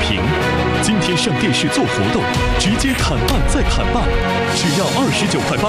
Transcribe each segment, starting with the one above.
平。今天上电视做活动，直接砍半再砍半，只要29块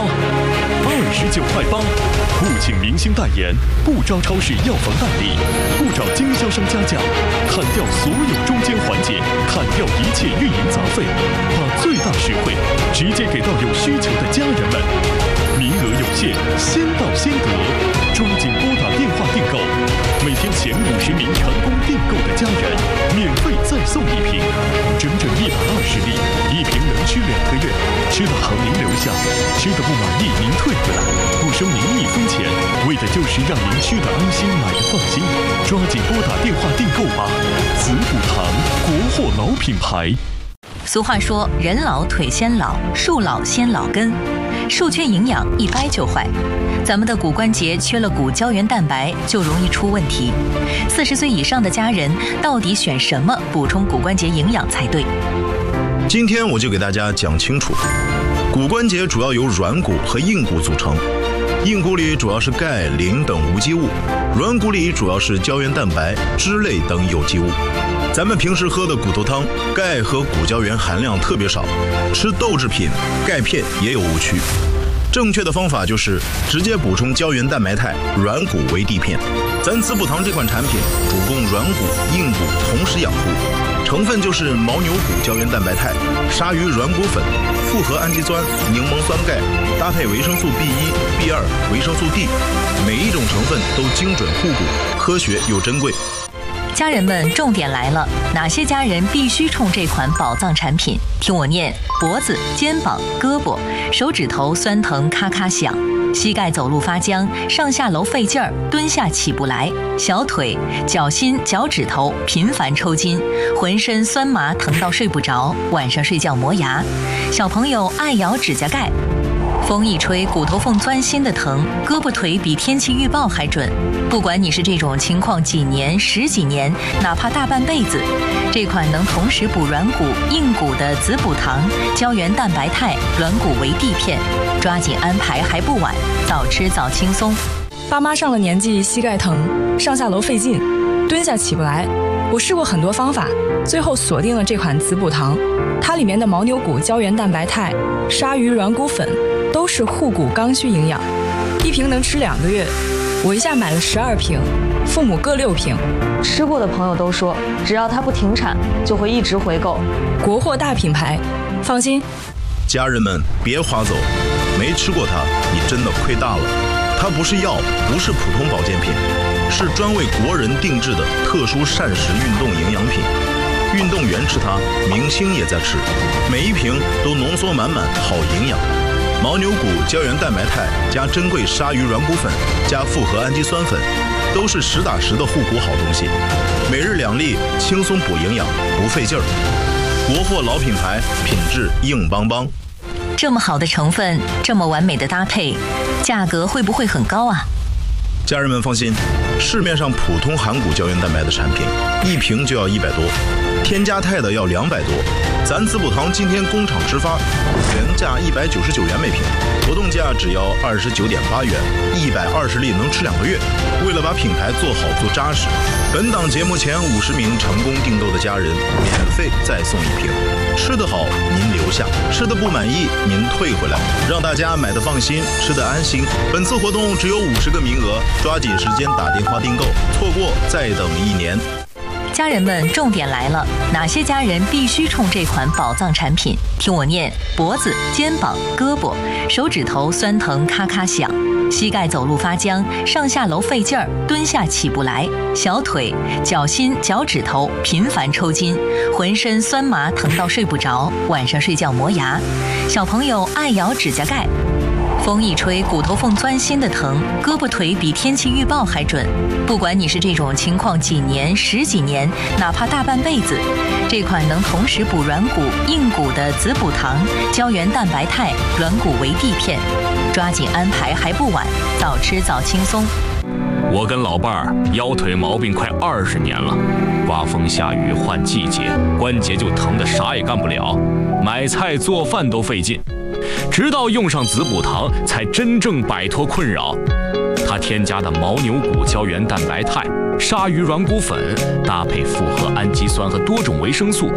8，29块8。不请明星代言，不招超市药房代理，不找经销商加价，砍掉所有中间环节，砍掉一切运营杂费，把最大实惠直接给到有需求的家人们。名额有限，先到先得，抓紧拨打电话订购。每天前50名成功订购的家人，免费再送1瓶，整整120粒，1瓶能吃2个月，吃得好您留下，吃得不满意您退回来，不收您1分钱，为的就是让您吃得安心，买得放心。抓紧拨打电话订购吧！子补堂，国货老品牌。 俗话说，人老腿先老，树老先老根，树缺营养一掰就坏。咱们的骨关节缺了骨胶原蛋白，就容易出问题。40岁以上的家人到底选什么补充骨关节营养才对？ 今天我就给大家讲清楚。骨关节主要由软骨和硬骨组成，硬骨里主要是钙、磷等无机物，软骨里主要是胶原蛋白、脂类等有机物。咱们平时喝的骨头汤，钙和骨胶原含量特别少，吃豆制品、钙片也有误区。正确的方法就是直接补充胶原蛋白肽，软骨为地片。咱子补堂这款产品主攻软骨、硬骨同时养护，成分就是牦牛骨胶原蛋白肽、鲨鱼软骨粉、复合氨基酸、柠檬酸钙，搭配维生素 B1、B2、维生素 D， 每一种成分都精准护骨，科学又珍贵。 家人们，重点来了，哪些家人必须冲这款宝藏产品？听我念：脖子、肩膀、胳膊、手指头酸疼咔咔响，膝盖走路发僵，上下楼费劲儿，蹲下起不来；小腿、脚心、脚趾头频繁抽筋，浑身酸麻疼到睡不着，晚上睡觉磨牙；小朋友爱咬指甲盖。风一吹，骨头缝钻心的疼，胳膊腿比天气预报还准。不管你是这种情况几年、10几年，哪怕大半辈子，这款能同时补软骨、硬骨的子补堂胶原蛋白肽软骨为地片，抓紧安排还不晚，早吃早轻松。 爸妈上了年纪，膝盖疼，上下楼费劲，蹲下起不来。我试过很多方法，最后锁定了这款子补堂。它里面的牦牛骨胶原蛋白肽、鲨鱼软骨粉都是护骨刚需营养，1瓶能吃2个月。我一下买了12瓶，父母各6瓶。 吃过的朋友都说，只要它不停产，就会一直回购。 国货大品牌，放心。 家人们别划走，没吃过它，你真的亏大了。它不是药，不是普通保健品，是专为国人定制的特殊膳食运动营养品。运动员吃它，明星也在吃，每一瓶都浓缩满满好营养。牦牛骨胶原蛋白肽加珍贵鲨鱼软骨粉加复合氨基酸粉，都是实打实的护骨好东西。每日2粒，轻松补营养，不费劲儿。国货老品牌，品质硬邦邦。 这么好的成分，这么完美的搭配，价格会不会很高啊？ 家人们放心，市面上普通含骨胶原蛋白的产品，1瓶就要100多，添加肽的要200多。咱子补堂今天工厂直发，原价199元每瓶，活动价只要29.8元，120粒能吃2个月。为了把品牌做好做扎实，本档节目前50名成功订购的家人，免费再送1瓶。吃得好您留下，吃得不满意您退回来，让大家买得放心，吃得安心。本次活动只有50个名额，抓紧时间打电话订购，错过再等1年。 家人们，重点来了，哪些家人必须冲这款宝藏产品？听我念：脖子、肩膀、胳膊、手指头酸疼咔咔响，膝盖走路发僵，上下楼费劲儿，蹲下起不来；小腿、脚心、脚趾头频繁抽筋，浑身酸麻疼到睡不着，晚上睡觉磨牙；小朋友爱咬指甲盖。风一吹，骨头缝钻心的疼，胳膊腿比天气预报还准。不管你是这种情况几年、10几年，哪怕大半辈子，这款能同时补软骨、硬骨的子补堂胶原蛋白肽软骨为地片，抓紧安排还不晚，早吃早轻松。 我跟老伴儿腰腿毛病快20年了，刮风下雨换季节，关节就疼得啥也干不了，买菜做饭都费劲。直到用上子补堂，才真正摆脱困扰。它添加的牦牛骨胶原蛋白肽、鲨鱼软骨粉，搭配复合氨基酸和多种维生素，